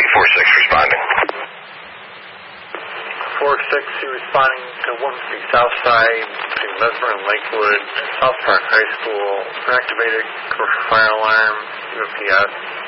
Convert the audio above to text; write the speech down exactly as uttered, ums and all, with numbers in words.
four six responding. four six, you responding to one fifty Southside between Mesmer and Lakewood, South Park High School, an activated commercial fire alarm, U P S.